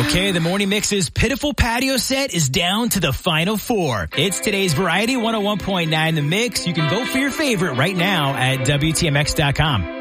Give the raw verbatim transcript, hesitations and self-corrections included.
Okay, the Morning Mix's pitiful patio set is down to the final four. It's today's Variety one oh one point nine The Mix. You can vote for your favorite right now at W T M X dot com.